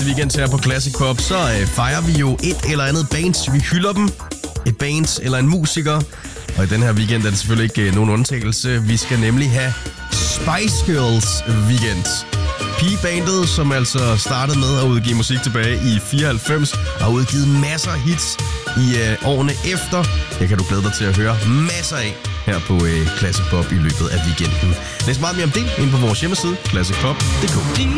eneste weekend her på Classic Pop, så fejrer vi jo et eller andet bands. Vi hylder dem. Et band eller en musiker. Og i den her weekend er det selvfølgelig ikke nogen undtagelse. Vi skal nemlig have Spice Girls weekend. Pigebandet, som altså startede med at udgive musik tilbage i 94, og har udgivet masser af hits i årene efter. Det kan du glæde dig til at høre masser af her på Classic Pop i løbet af weekenden. Læs meget mere om det inde på vores hjemmeside, classicpop.dk.